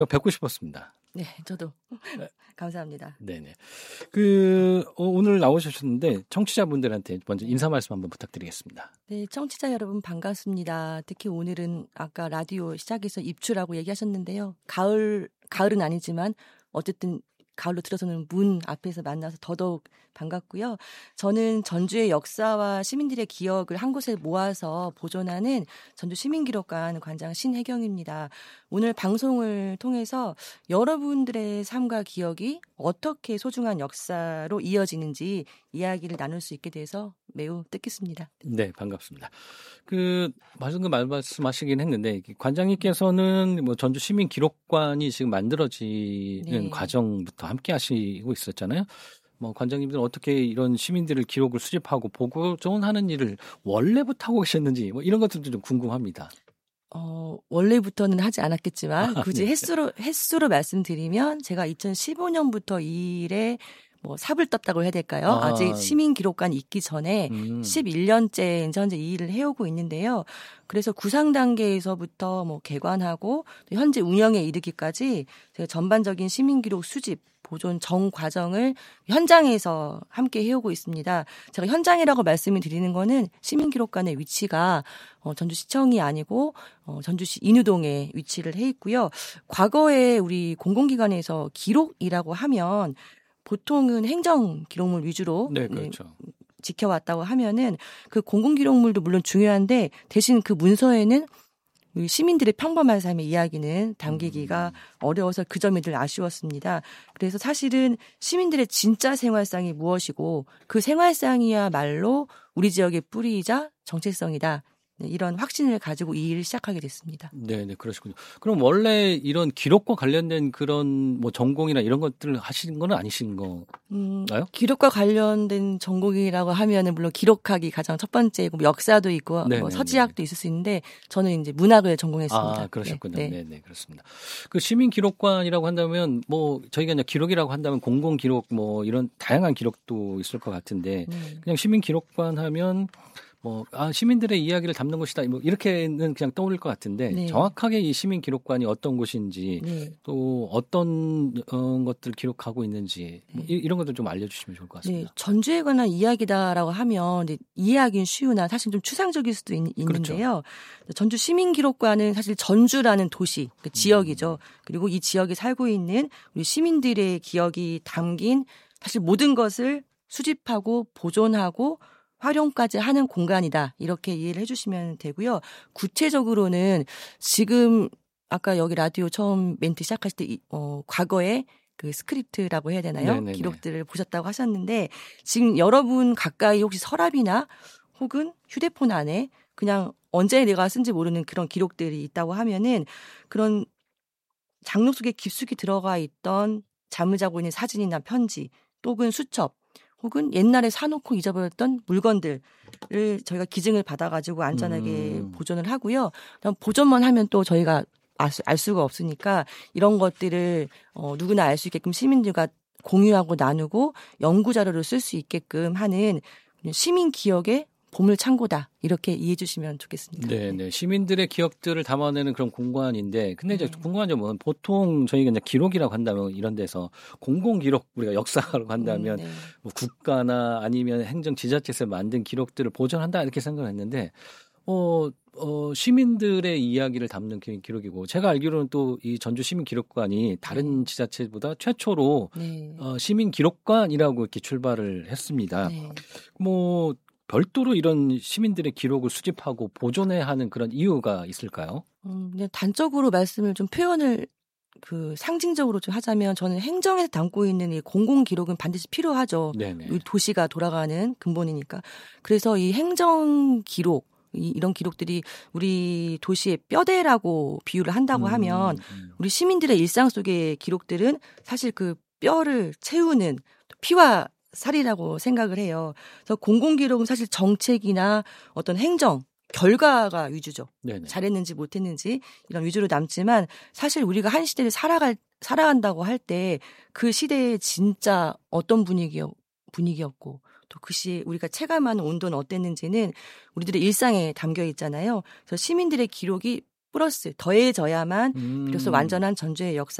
뵙고 싶었습니다. 네, 저도 감사합니다. 네네. 오늘 나오셨는데 청취자분들한테 먼저 인사 말씀 한번 부탁드리겠습니다. 네, 청취자 여러분 반갑습니다. 특히 오늘은 아까 라디오 시작해서 입추라고 얘기하셨는데요. 가을은 아니지만 어쨌든 가을로 들어서는 문 앞에서 만나서 더더욱 반갑고요. 저는 전주의 역사와 시민들의 기억을 한 곳에 모아서 보존하는 전주 시민기록관 관장 신혜경입니다. 오늘 방송을 통해서 여러분들의 삶과 기억이 어떻게 소중한 역사로 이어지는지 이야기를 나눌 수 있게 돼서 매우 뜻깊습니다. 네, 반갑습니다. 방금 말씀하시긴 했는데 관장님께서는 뭐 전주 시민기록관이 지금 만들어지는 과정부터 함께 하시고 있었잖아요. 뭐 관장님들은 어떻게 이런 시민들의 기록을 수집하고 보존하는 일을 원래부터 하고 계셨는지 뭐 이런 것들도 좀 궁금합니다. 원래부터는 하지 않았겠지만 굳이 네. 횟수로 말씀드리면 제가 2015년부터 이 일에 뭐 삽을 떴다고 해야 될까요? 아직 시민기록관 있기 전에 11년째 현재 이 일을 해오고 있는데요. 그래서 구상 단계에서부터 뭐 개관하고 현재 운영에 이르기까지 제가 전반적인 시민기록 수집 보존 전 과정을 현장에서 함께 해오고 있습니다. 제가 현장이라고 말씀을 드리는 거는 시민기록관의 위치가 전주시청이 아니고 전주시 인유동에 위치를 해 있고요. 과거에 우리 공공기관에서 기록이라고 하면 보통은 행정 기록물 위주로 네, 그렇죠. 지켜왔다고 하면은 그 공공기록물도 물론 중요한데 대신 그 문서에는 시민들의 평범한 삶의 이야기는 담기기가 어려워서 그 점이 늘 아쉬웠습니다. 그래서 사실은 시민들의 진짜 생활상이 무엇이고 그 생활상이야말로 우리 지역의 뿌리이자 정체성이다. 이런 확신을 가지고 이 일을 시작하게 됐습니다. 네, 그러시군요. 그럼 원래 이런 기록과 관련된 그런 뭐 전공이나 이런 것들을 하시는 건 아니신 건가요? 기록과 관련된 전공이라고 하면은 물론 기록학이 가장 첫 번째고 뭐 역사도 있고 뭐 서지학도 있을 수 있는데 저는 이제 문학을 전공했습니다. 그러셨군요. 네, 그렇습니다. 그 시민 기록관이라고 한다면 뭐 저희가 이제 기록이라고 한다면 공공 기록 뭐 이런 다양한 기록도 있을 것 같은데 그냥 시민 기록관 하면 시민들의 이야기를 담는 곳이다. 뭐 이렇게는 그냥 떠올릴 것 같은데 정확하게 이 시민 기록관이 어떤 곳인지 또 어떤 것들을 기록하고 있는지 이런 것들 좀 알려주시면 좋을 것 같습니다. 네, 전주에 관한 이야기다라고 하면 이해하기는 쉬우나 사실 좀 추상적일 수도 있는데요. 그렇죠. 전주 시민 기록관은 사실 전주라는 도시, 그 지역이죠. 그리고 이 지역에 살고 있는 우리 시민들의 기억이 담긴 사실 모든 것을 수집하고 보존하고 활용까지 하는 공간이다. 이렇게 이해를 해주시면 되고요. 구체적으로는 지금 아까 여기 라디오 처음 멘트 시작하실 때 과거에 그 스크립트라고 해야 되나요? 네네네. 기록들을 보셨다고 하셨는데 지금 여러분 가까이 혹시 서랍이나 혹은 휴대폰 안에 그냥 언제 내가 쓴지 모르는 그런 기록들이 있다고 하면은 그런 장록 속에 깊숙이 들어가 있던 잠을 자고 있는 사진이나 편지 또는 수첩 혹은 옛날에 사놓고 잊어버렸던 물건들을 저희가 기증을 받아가지고 안전하게 보존을 하고요. 그다음 보존만 하면 또 저희가 알 수가 없으니까 이런 것들을 누구나 알 수 있게끔 시민들과 공유하고 나누고 연구 자료로 쓸 수 있게끔 하는 시민 기억의 보물 창고다. 이렇게 이해해 주시면 좋겠습니다. 네. 시민들의 기억들을 담아내는 그런 공간인데, 근데 이제 궁금한 점은 보통 저희가 이제 기록이라고 한다면 이런 데서 공공 기록 우리가 역사라고 한다면 뭐 국가나 아니면 행정 지자체에서 만든 기록들을 보존한다 이렇게 생각을 했는데, 시민들의 이야기를 담는 기록이고 제가 알기로는 또 이 전주 시민 기록관이 다른 지자체보다 최초로 시민 기록관이라고 이렇게 출발을 했습니다. 뭐 별도로 이런 시민들의 기록을 수집하고 보존해야 하는 그런 이유가 있을까요? 그냥 단적으로 말씀을 좀 표현을 상징적으로 좀 하자면 저는 행정에서 담고 있는 이 공공 기록은 반드시 필요하죠. 이 도시가 돌아가는 근본이니까. 그래서 이 행정 기록 이런 기록들이 우리 도시의 뼈대라고 비유를 한다고 하면 우리 시민들의 일상 속의 기록들은 사실 그 뼈를 채우는 피와 살이라고 생각을 해요. 그래서 공공기록은 사실 정책이나 어떤 행정, 결과가 위주죠. 잘했는지 못했는지 이런 위주로 남지만 사실 우리가 한 시대를 살아간다고 할 때 그 시대에 진짜 어떤 분위기였고 또 그 시에 우리가 체감하는 온도는 어땠는지는 우리들의 일상에 담겨 있잖아요. 그래서 시민들의 기록이 플러스 더해져야만 비로소 완전한 전주의 역사